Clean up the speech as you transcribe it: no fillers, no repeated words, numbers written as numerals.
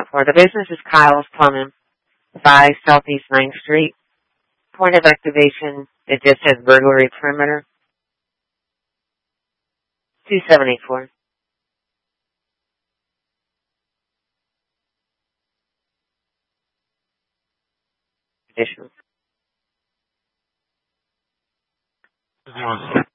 274. The business is Kyle's Plumbing, 5 Southeast 9th Street. Point of activation, it just says burglary perimeter. 2784. Additional.